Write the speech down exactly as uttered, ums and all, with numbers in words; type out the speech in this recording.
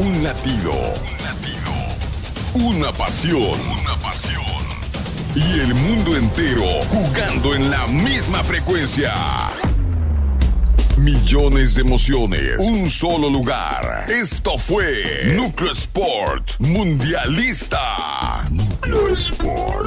Un latido. Un latido. Una pasión. Una pasión. Y el mundo entero jugando en la misma frecuencia. Millones de emociones, un solo lugar. Esto fue Núcleo Sport Mundialista. Núcleo Sport.